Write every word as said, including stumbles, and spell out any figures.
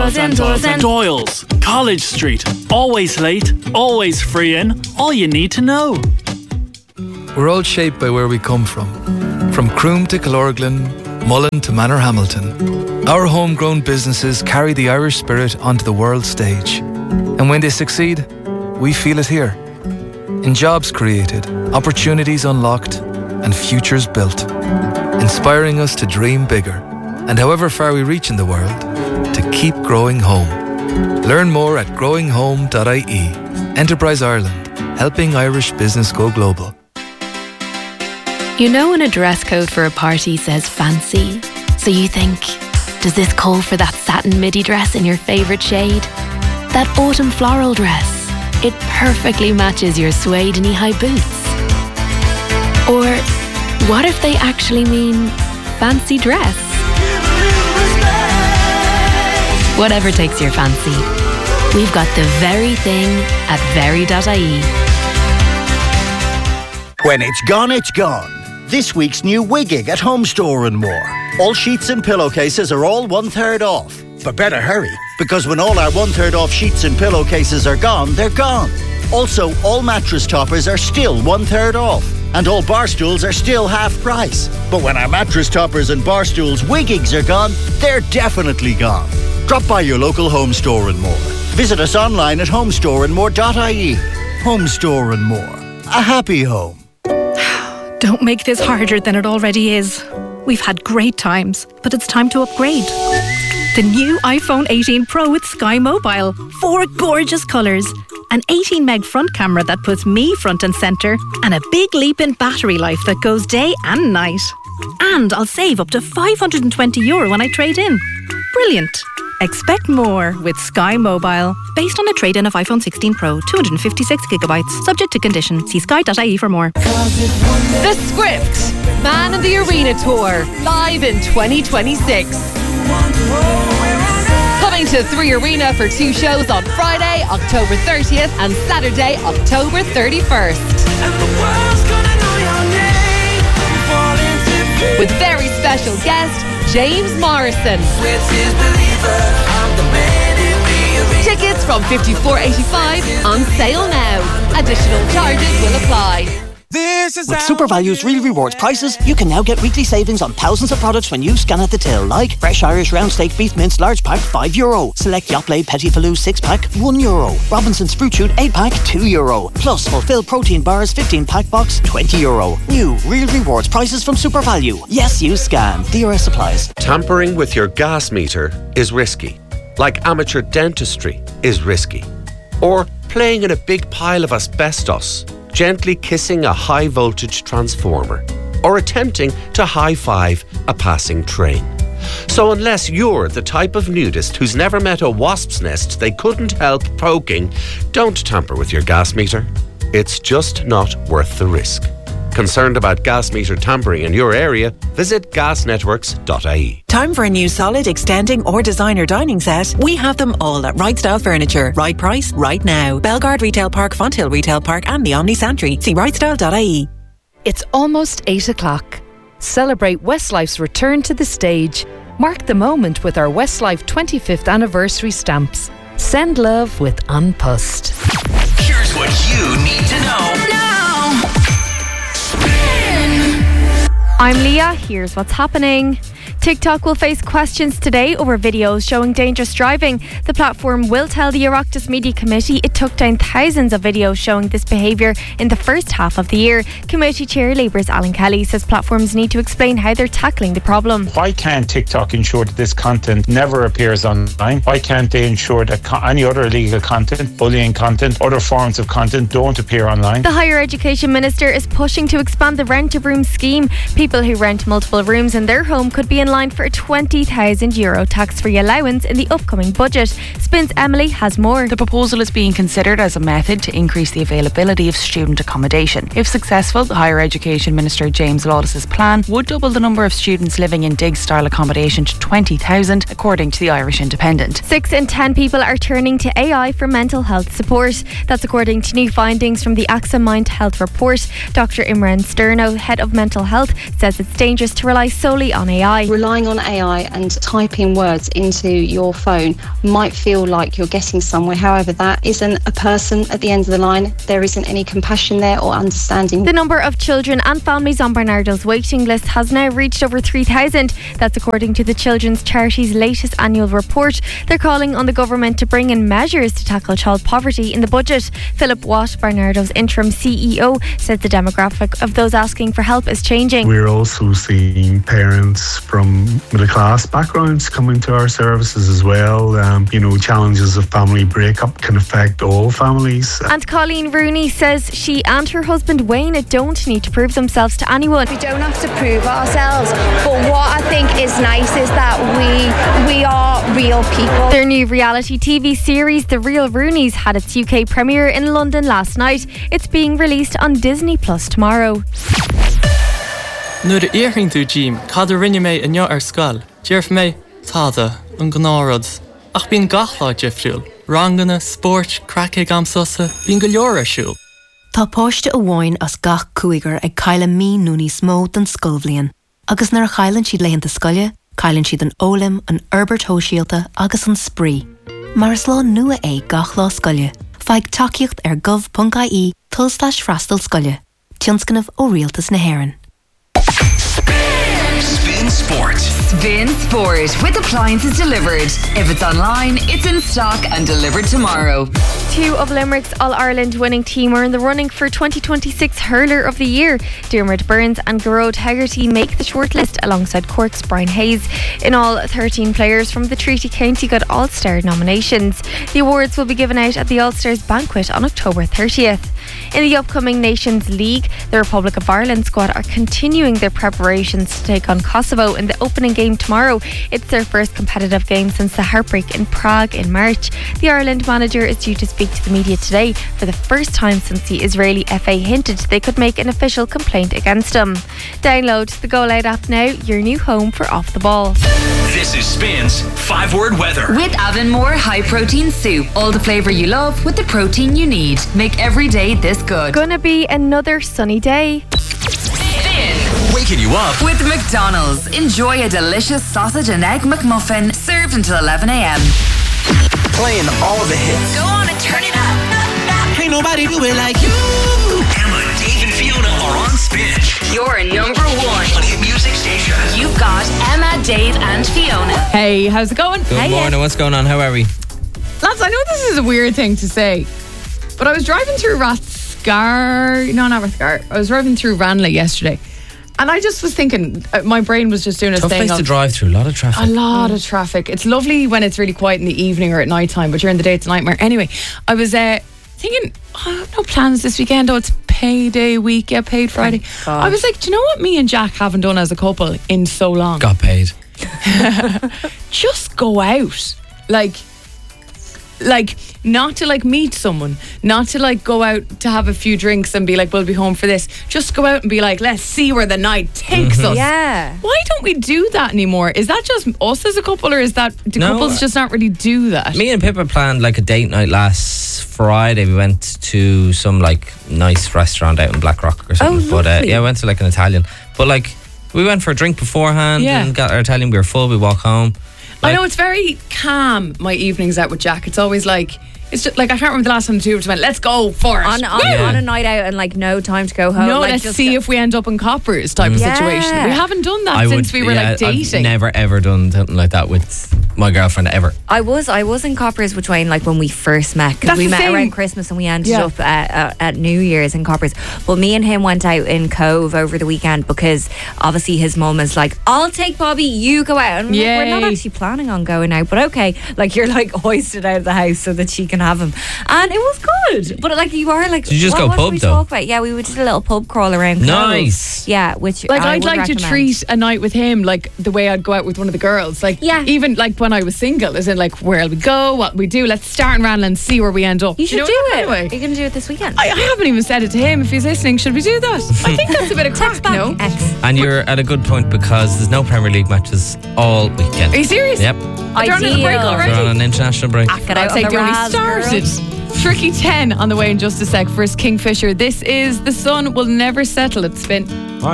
Doyle's, College Street. Always late, always free in. All you need to know. We're all shaped by where we come from. From Croom to Killorglin, Mullen to Manorhamilton. Our homegrown businesses carry the Irish spirit onto the world stage. And when they succeed, we feel it here. In jobs created, opportunities unlocked, and futures built. Inspiring us to dream bigger. And however far we reach in the world, to keep growing home. Learn more at growing home dot I E. Enterprise Ireland, helping Irish business go global. You know when a dress code for a party says fancy, so you think, does this call for that satin midi dress in your favourite shade? That autumn floral dress, it perfectly matches your suede knee-high boots. Or what if they actually mean fancy dress? Whatever takes your fancy, we've got the very thing at very dot I E. When it's gone, it's gone. This week's new Wigging at Home Store and More. All sheets and pillowcases are all one-third off. But better hurry, because when all our one-third off sheets and pillowcases are gone, they're gone. Also, all mattress toppers are still one-third off. And all bar stools are still half price. But when our mattress toppers and bar stools Wiggings are gone, they're definitely gone. Drop by your local Home Store and More. Visit us online at home store and more dot I E. Home Store and More. A happy home. Don't make this harder than it already is. We've had great times, but it's time to upgrade. The new iPhone eighteen Pro with Sky Mobile. Four gorgeous colours. An eighteen meg front camera that puts me front and centre. And a big leap in battery life that goes day and night. And I'll save up to five hundred twenty euro when I trade in. Brilliant. Expect more with Sky Mobile. Based on a trade-in of iPhone sixteen Pro, two hundred fifty-six gigabytes. Subject to condition. See sky dot I E for more. The Script, Man in the Arena Tour, live in twenty twenty-six. Coming to Three Arena for two shows on Friday, October thirtieth and Saturday, October thirty-first. With very special guest, James Morrison. Tickets from fifty-four eighty-five on sale now. Additional charges will apply. This is With SuperValue's Real Rewards prices, you can now get weekly savings on thousands of products when you scan at the till, like Fresh Irish Round Steak Beef Mince Large Pack, five euro. Select Yoplait Petit Falou six pack, one euro. Robinson's Fruit Shoot eight pack, two euro. Plus Fulfill Protein Bars fifteen pack box, twenty euro. New Real Rewards prices from SuperValue. Yes, you scan. D R S applies. Tampering with your gas meter is risky. Like amateur dentistry is risky. Or playing in a big pile of asbestos. Gently kissing a high voltage transformer, or attempting to high-five a passing train. So unless you're the type of nudist who's never met a wasp's nest they couldn't help poking, don't tamper with your gas meter. It's just not worth the risk. Concerned about gas meter tampering in your area? Visit gas networks dot I E. Time for a new solid, extending or designer dining set? We have them all at Right Style Furniture. Right price, right now. Belgard Retail Park, Fonthill Retail Park and the Omni Santry. See right style dot I E. It's almost eight o'clock. Celebrate Westlife's return to the stage. Mark the moment with our Westlife twenty-fifth anniversary stamps. Send love with Unpussed. Here's what you need to know now. I'm Leah, here's what's happening. TikTok will face questions today over videos showing dangerous driving. The platform will tell the Oireachtas Media Committee it took down thousands of videos showing this behaviour in the first half of the year. Committee Chair Labour's Alan Kelly says platforms need to explain how they're tackling the problem. Why can't TikTok ensure that this content never appears online? Why can't they ensure that co- any other illegal content, bullying content, other forms of content don't appear online? The Higher Education Minister is pushing to expand the rent-a-room scheme. People who rent multiple rooms in their home could be in line for a twenty thousand euro tax-free allowance in the upcoming budget. Spins Emily has more. The proposal is being considered as a method to increase the availability of student accommodation. If successful, the Higher Education Minister James Lawless's plan would double the number of students living in dig-style accommodation to twenty thousand, according to the Irish Independent. Six in ten people are turning to A I for mental health support. That's according to new findings from the A X A Mind Health report. Doctor Imran Sterno, head of mental health, says it's dangerous to rely solely on A I. We're relying on A I and typing words into your phone might feel like you're getting somewhere. However, that isn't a person at the end of the line. There isn't any compassion there or understanding. The number of children and families on Barnardo's waiting list has now reached over three thousand. That's according to the Children's Charity's latest annual report. They're calling on the government to bring in measures to tackle child poverty in the budget. Philip Watt, Barnardo's interim C E O, said the demographic of those asking for help is changing. We're also seeing parents from middle class backgrounds coming to our services as well. Um, you know, challenges of family breakup can affect all families. And Colleen Rooney says she and her husband Wayne don't need to prove themselves to anyone. We don't have to prove ourselves, but what I think is nice is that we we are real people. Their new reality T V series, The Real Roonies, had its U K premiere in London last night. It's being released on Disney Plus tomorrow. Nuair a íorchainn tú Jim, cad a rinne mé inniu ar scoil. Dearf mé táda an gnárad. Ach bín gachlá difriúil. Rangana, sport, crackig am susa, bín go leor ar siúil. Tá páiste a bháin as gach cúigar ag caile mí núní smó den scolbhliain. Agus nar chailann siad leitheanta scoile, cailann siad an ólim, an Herbert Hóisialta agus an spree. Mar is lá nua é gach lá scoile. Feig takeíocht ar gov dot I E tulslash freastal scoile. Tionscanmh ó rialtas na hÉireann. Spin Sport. Spin Sport with appliances delivered. If it's online, it's in stock and delivered tomorrow. Two of Limerick's All-Ireland winning team are in the running for twenty twenty-six Hurler of the Year. Dermot Burns and Gearóid Hegarty make the shortlist alongside Cork's Brian Hayes. In all, thirteen players from the Treaty County got All-Star nominations. The awards will be given out at the All-Stars banquet on October thirtieth. In the upcoming Nations League, the Republic of Ireland squad are continuing their preparations to take on Kosovo in the opening game tomorrow. It's their first competitive game since the heartbreak in Prague in March. The Ireland manager is due to speak to the media today for the first time since the Israeli F A hinted they could make an official complaint against him. Download the Go Loud app now, your new home for Off the Ball. This is Spin's five word weather. With Avonmore High Protein Soup. All the flavour you love with the protein you need. Make every day this good. Gonna be another sunny day. Waking you up with McDonald's. Enjoy a delicious sausage and egg McMuffin served until eleven a.m. Playing all the hits. Go on and turn it up. Ain't nobody do it like you. Emma, Dave and Fiona are on Spin. You're number one on the music station. You've got Emma, Dave and Fiona. Hey, how's it going? Good hey, morning, what's going on? How are we? Lads, I know this is a weird thing to say, but I was driving through Rathscar, no, not Rathscar. I was driving through Ranelagh yesterday. And I just was thinking, uh, my brain was just doing a Tough thing. place of, to drive through, a lot of traffic. A lot mm. of traffic. It's lovely when it's really quiet in the evening or at night time, but during the day it's a nightmare. Anyway, I was uh, thinking, oh, no plans this weekend. Oh, it's payday week. Yeah, paid Friday. I was like, do you know what me and Jack haven't done as a couple in so long? Got paid. Just go out. Like, like not to like meet someone, not to like go out to have a few drinks and be like, we'll be home for this. Just go out and be like, let's see where the night takes mm-hmm. us. Yeah. Why don't we do that anymore? Is that just us as a couple, or is that do no, couples just not really do that? Me and Pippa planned like a date night last Friday. We went to some like nice restaurant out in Blackrock or something. Oh, but uh, yeah, we went to like an Italian. But like we went for a drink beforehand yeah. and got our Italian. We were full. We walked home. Like, I know it's very calm, my evenings out with Jack. It's always like, it's just like, I can't remember the last time the two of us went, let's go for it. On, on, yeah. on a night out and like no time to go home. No, like let's just see go- if we end up in Coppers type Mm. of Yeah. situation. We haven't done that I since would, we were yeah, like dating. I've never ever done something like that with my girlfriend ever. I was I was in Coppers with Wayne like when we first met, because That's we the met same. around Christmas and we ended Yeah. up at, uh, at New Year's in Coppers. But me and him went out in Cove over the weekend because obviously his mum is like, I'll take Bobby, you go out. And we're, like, we're not Yay. actually planning on going out, but okay, like you're like hoisted out of the house so that she can have him, and it was good. But like you are like, Did you just what, go what pub, should we though? talk about? Yeah, we would just a little pub crawl around Cove. Nice. Yeah, which Like I I'd would like to recommend. treat a night with him like the way I'd go out with one of the girls. Like Yeah. even like when I was single, as in like where we go, what we do. Let's start in Ranelagh and see where we end up. You should know do that it. kind of way? Are you going to do it this weekend? I, I haven't even said it to him. If he's listening, should we do that? I think that's a bit of crack, no? And you're at a good point because there's no Premier League matches all weekend. Are you serious? Yep. They're on a break Ideal. already. They're on an international break. Get out I'd say on the they only Raz, started. girl. Tricky ten on the way in just a sec. First Kingfisher. This is The Sun Will Never Settle. It's been